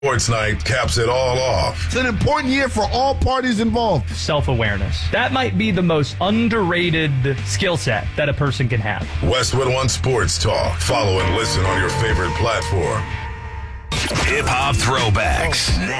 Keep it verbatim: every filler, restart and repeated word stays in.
Sports Night caps it all off. It's an important year for all parties involved. Self-awareness. That might be the most underrated skill set that a person can have. Westwood One Sports Talk. Follow and listen on your favorite platform. Hip-hop throwbacks.